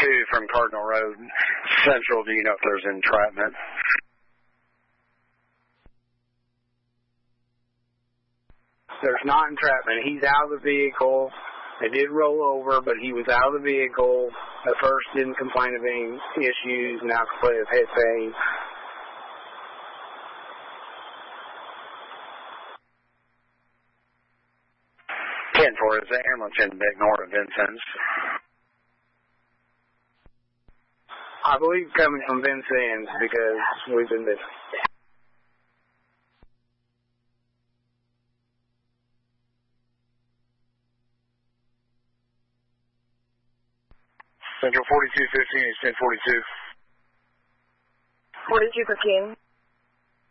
from Cardinal Road Central. Do you know if there's entrapment? There's not entrapment. He's out of the vehicle. They did roll over, but he was out of the vehicle. At first, didn't complain of any issues. Now complains of head pain. 10-4 is the ambulance in Big North of Vincennes. I believe coming from Vincennes because we've been missing. Central 4215 is 1042. 4215.